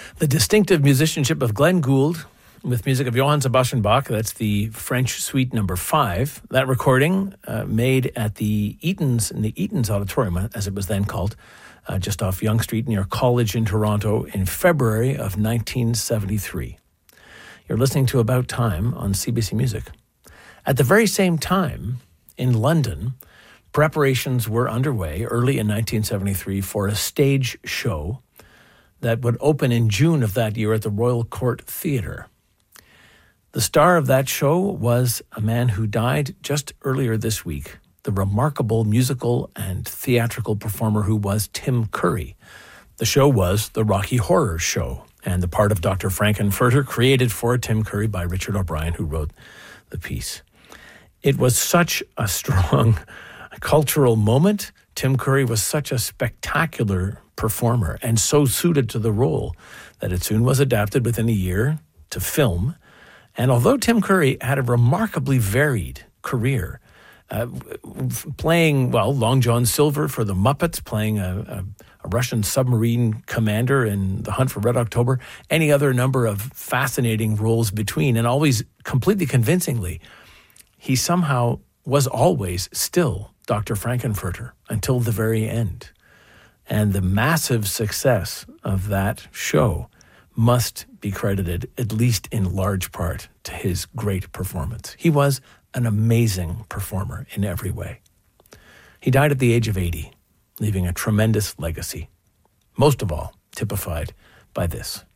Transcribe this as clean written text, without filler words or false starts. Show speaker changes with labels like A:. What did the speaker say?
A: The distinctive musicianship of Glenn Gould with music of Johann Sebastian Bach. That's the French Suite Number 5. That recording made at the Eaton's, in the Eaton's Auditorium, as it was then called, just off Yonge Street near College in Toronto in February of 1973. You're listening to About Time on CBC Music. At the very same time, in London, preparations were underway early in 1973 for a stage show that would open in June of that year at the Royal Court Theatre. The star of that show was a man who died just earlier this week, the remarkable musical and theatrical performer who was Tim Curry. The show was the Rocky Horror Show, and the part of Dr. Frank-N-Furter created for Tim Curry by Richard O'Brien, who wrote the piece. It was such a strong cultural moment. Tim Curry was such a spectacular performer and so suited to the role that it soon was adapted within a year to film. And although Tim Curry had a remarkably varied career, playing, Long John Silver for the Muppets, playing a Russian submarine commander in The Hunt for Red October, any other number of fascinating roles between, and always completely convincingly, he somehow was always still Dr. Frank-N-Furter until the very end. And the massive success of that show must be credited, at least in large part, to his great performance. He was an amazing performer in every way. He died at the age of 80, leaving a tremendous legacy, most of all typified by this.